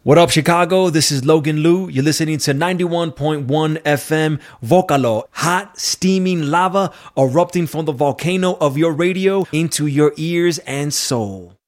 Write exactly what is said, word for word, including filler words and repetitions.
What up, Chicago? This is Logan Liu. You're listening to ninety-one point one F M Vocalo, hot, steaming lava erupting from the volcano of your radio into your ears and soul.